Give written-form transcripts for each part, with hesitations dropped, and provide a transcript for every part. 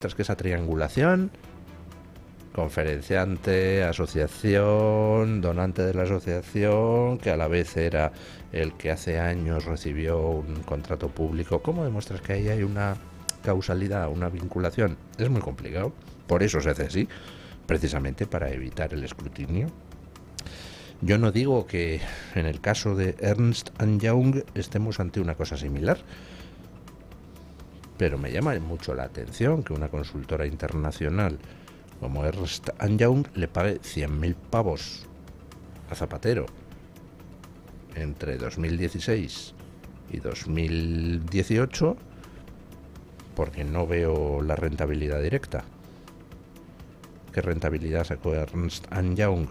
Tras que esa triangulación, conferenciante, asociación, donante de la asociación, que a la vez era el que hace años recibió un contrato público, ¿cómo demuestras que ahí hay una causalidad, una vinculación? Es muy complicado, por eso se hace así, precisamente para evitar el escrutinio. Yo no digo que en el caso de Ernst Young estemos ante una cosa similar, pero me llama mucho la atención que una consultora internacional como Ernst Young le pague 100.000 pavos a Zapatero entre 2016 y 2018, porque no veo la rentabilidad directa. ¿Qué rentabilidad sacó Ernst Young?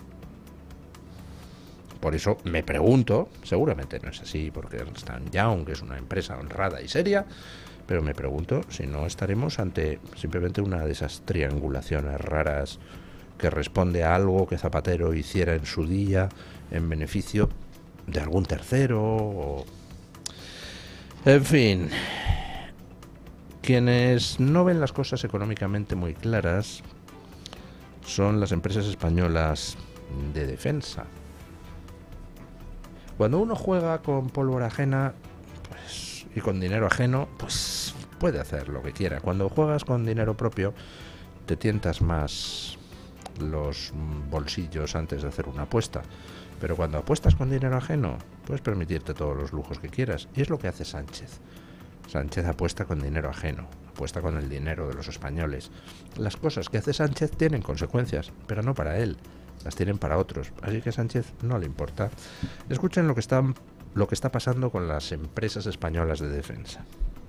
Por eso me pregunto, seguramente no es así, porque Ernst Young es una empresa honrada y seria, pero me pregunto si no estaremos ante simplemente una de esas triangulaciones raras que responde a algo que Zapatero hiciera en su día en beneficio de algún tercero. En fin, quienes no ven las cosas económicamente muy claras son las empresas españolas de defensa. Cuando uno juega con pólvora ajena, pues, y con dinero ajeno, pues puede hacer lo que quiera. Cuando juegas con dinero propio, te tientas más los bolsillos antes de hacer una apuesta. Pero cuando apuestas con dinero ajeno, puedes permitirte todos los lujos que quieras. Y es lo que hace Sánchez. Sánchez apuesta con dinero ajeno, apuesta con el dinero de los españoles. Las cosas que hace Sánchez tienen consecuencias, pero no para él. Las tienen para otros, así que a Sánchez no le importa. Escuchen lo que está pasando con las empresas españolas de defensa.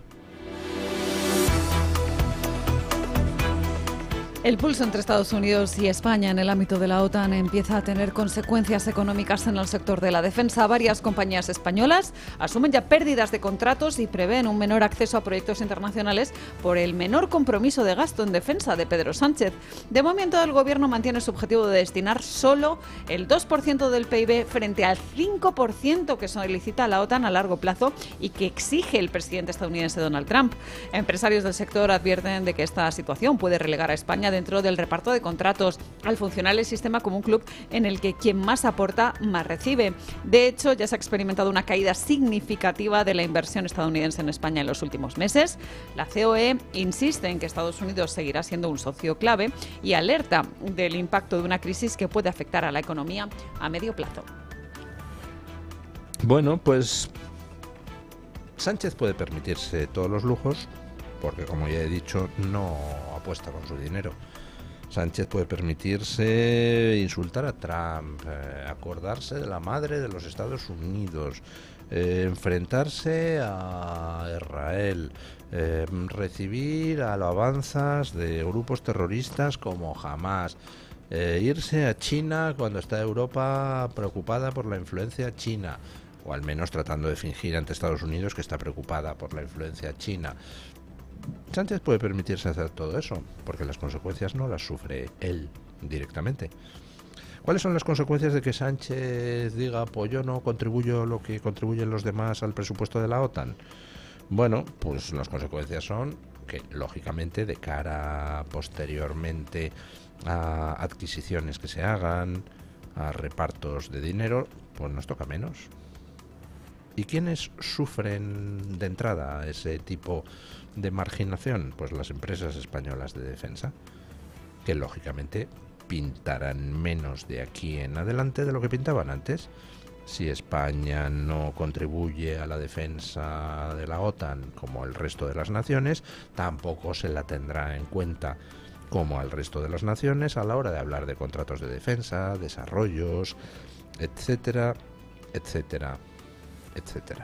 El pulso entre Estados Unidos y España en el ámbito de la OTAN empieza a tener consecuencias económicas en el sector de la defensa. Varias compañías españolas asumen ya pérdidas de contratos y prevén un menor acceso a proyectos internacionales por el menor compromiso de gasto en defensa de Pedro Sánchez. De momento, el Gobierno mantiene su objetivo de destinar solo el 2% del PIB frente al 5% que solicita la OTAN a largo plazo y que exige el presidente estadounidense Donald Trump. Empresarios del sector advierten de que esta situación puede relegar a España dentro del reparto de contratos, al funcionar el sistema como un club en el que quien más aporta, más recibe. De hecho, ya se ha experimentado una caída significativa de la inversión estadounidense en España en los últimos meses. La COE insiste en que Estados Unidos seguirá siendo un socio clave y alerta del impacto de una crisis que puede afectar a la economía a medio plazo. Bueno, pues Sánchez puede permitirse todos los lujos, porque como ya he dicho, no apuesta con su dinero. Sánchez puede permitirse insultar a Trump, acordarse de la madre de los Estados Unidos, enfrentarse a Israel, recibir alabanzas de grupos terroristas como Hamas, irse a China cuando está Europa preocupada por la influencia china, o al menos tratando de fingir ante Estados Unidos que está preocupada por la influencia china. Sánchez puede permitirse hacer todo eso, porque las consecuencias no las sufre él directamente. ¿Cuáles son las consecuencias de que Sánchez diga, pues yo no contribuyo lo que contribuyen los demás al presupuesto de la OTAN? Bueno, pues las consecuencias son que, lógicamente, de cara posteriormente a adquisiciones que se hagan, a repartos de dinero, pues nos toca menos. ¿Y quiénes sufren de entrada ese tipo de marginación? Pues las empresas españolas de defensa, que lógicamente pintarán menos de aquí en adelante de lo que pintaban antes. Si España no contribuye a la defensa de la OTAN como el resto de las naciones, tampoco se la tendrá en cuenta como al resto de las naciones a la hora de hablar de contratos de defensa, desarrollos, etcétera, etcétera, etcétera.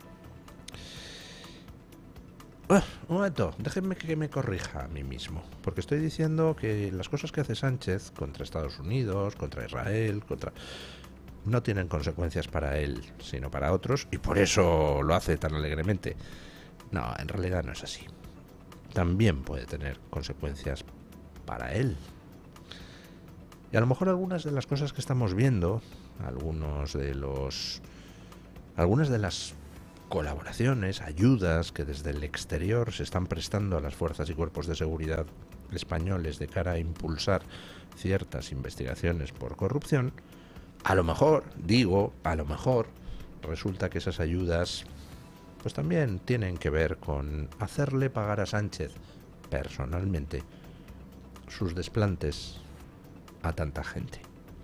Un momento, déjenme que me corrija a mí mismo, porque estoy diciendo que las cosas que hace Sánchez contra Estados Unidos, contra Israel, no tienen consecuencias para él, sino para otros, y por eso lo hace tan alegremente. No, en realidad no es así. También puede tener consecuencias para él. Y a lo mejor algunas de las cosas que estamos viendo, algunas de las colaboraciones, ayudas que desde el exterior se están prestando a las fuerzas y cuerpos de seguridad españoles de cara a impulsar ciertas investigaciones por corrupción, a lo mejor resulta que esas ayudas pues también tienen que ver con hacerle pagar a Sánchez personalmente sus desplantes a tanta gente.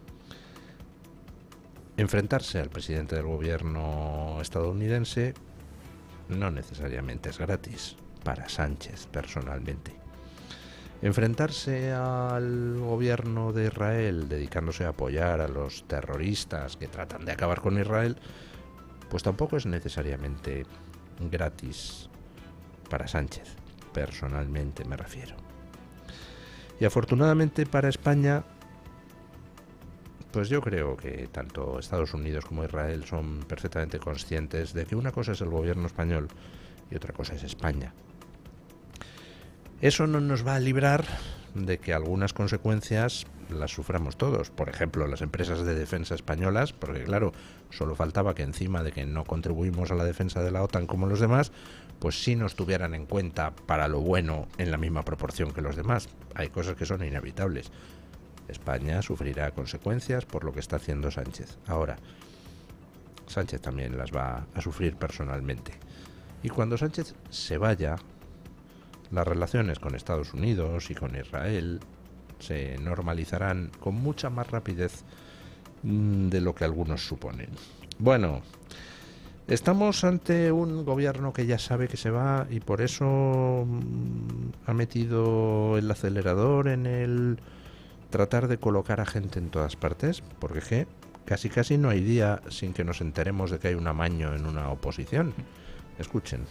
Enfrentarse al presidente del gobierno estadounidense no necesariamente es gratis para Sánchez personalmente. Enfrentarse al gobierno de Israel dedicándose a apoyar a los terroristas que tratan de acabar con Israel, pues tampoco es necesariamente gratis para Sánchez, personalmente me refiero. Y afortunadamente para España, pues yo creo que tanto Estados Unidos como Israel son perfectamente conscientes de que una cosa es el gobierno español y otra cosa es España. Eso no nos va a librar de que algunas consecuencias las suframos todos. Por ejemplo, las empresas de defensa españolas, porque claro, solo faltaba que encima de que no contribuimos a la defensa de la OTAN como los demás, pues sí nos tuvieran en cuenta para lo bueno en la misma proporción que los demás. Hay cosas que son inevitables. España sufrirá consecuencias por lo que está haciendo Sánchez. Ahora, Sánchez también las va a sufrir personalmente. Y cuando Sánchez se vaya, las relaciones con Estados Unidos y con Israel se normalizarán con mucha más rapidez de lo que algunos suponen. Bueno, estamos ante un gobierno que ya sabe que se va y por eso ha metido el acelerador en el tratar de colocar a gente en todas partes, porque es que casi no hay día sin que nos enteremos de que hay un amaño en una oposición. Escuchen.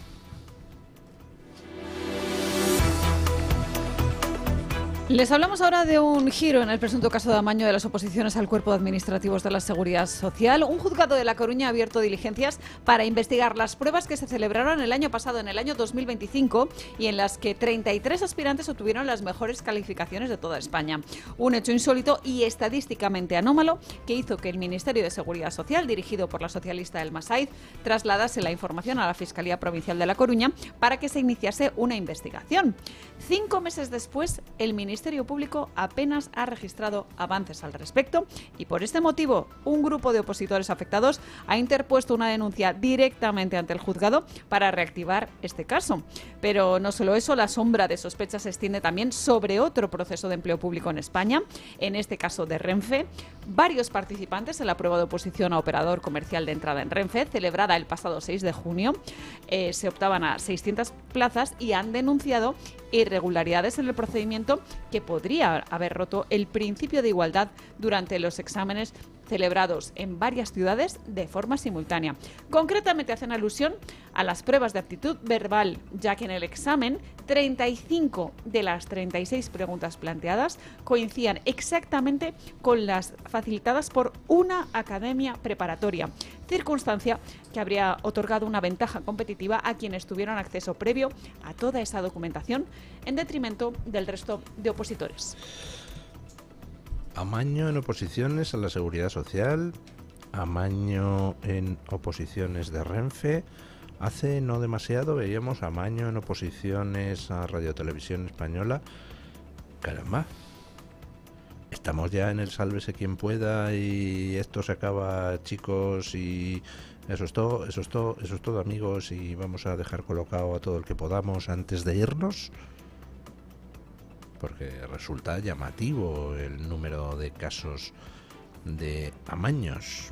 Les hablamos ahora de un giro en el presunto caso de amaño de las oposiciones al Cuerpo de Administrativos de la Seguridad Social. Un juzgado de La Coruña ha abierto diligencias para investigar las pruebas que se celebraron el año pasado, en el año 2025, y en las que 33 aspirantes obtuvieron las mejores calificaciones de toda España. Un hecho insólito y estadísticamente anómalo que hizo que el Ministerio de Seguridad Social, dirigido por la socialista Elma Saiz, trasladase la información a la Fiscalía Provincial de La Coruña para que se iniciase una investigación. 5 meses después, el Ministerio Público apenas ha registrado avances al respecto y por este motivo un grupo de opositores afectados ha interpuesto una denuncia directamente ante el juzgado para reactivar este caso. Pero no solo eso, la sombra de sospecha se extiende también sobre otro proceso de empleo público en España, en este caso de Renfe. Varios participantes en la prueba de oposición a operador comercial de entrada en Renfe, celebrada el pasado 6 de junio, se optaban a 600 plazas y han denunciado irregularidades en el procedimiento que podría haber roto el principio de igualdad durante los exámenes celebrados en varias ciudades de forma simultánea. Concretamente hacen alusión a las pruebas de aptitud verbal, ya que en el examen 35 de las 36 preguntas planteadas coincidían exactamente con las facilitadas por una academia preparatoria, circunstancia que habría otorgado una ventaja competitiva a quienes tuvieron acceso previo a toda esa documentación en detrimento del resto de opositores. Amaño en oposiciones a la Seguridad Social, amaño en oposiciones de Renfe. Hace no demasiado veíamos amaño en oposiciones a Radio Televisión Española. Caramba, estamos ya en el sálvese quien pueda y esto se acaba, chicos, y eso es todo, amigos, y vamos a dejar colocado a todo el que podamos antes de irnos. Porque resulta llamativo el número de casos de amaños.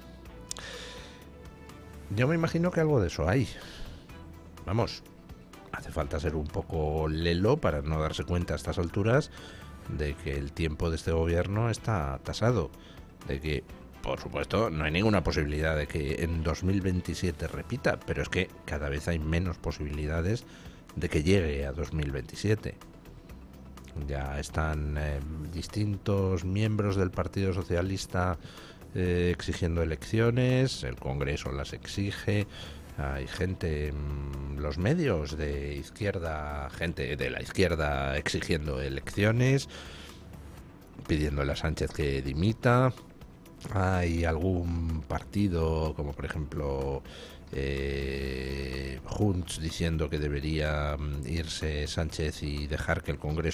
Yo me imagino que algo de eso hay. Vamos, hace falta ser un poco lelo para no darse cuenta a estas alturas de que el tiempo de este gobierno está tasado, de que, por supuesto, no hay ninguna posibilidad de que en 2027 repita, pero es que cada vez hay menos posibilidades de que llegue a 2027. Ya están distintos miembros del Partido Socialista exigiendo elecciones, el Congreso las exige, hay gente en los medios de izquierda, gente de la izquierda exigiendo elecciones, pidiéndole a Sánchez que dimita. hay algún partido, como por ejemplo Junts, diciendo que debería irse Sánchez y dejar que el Congreso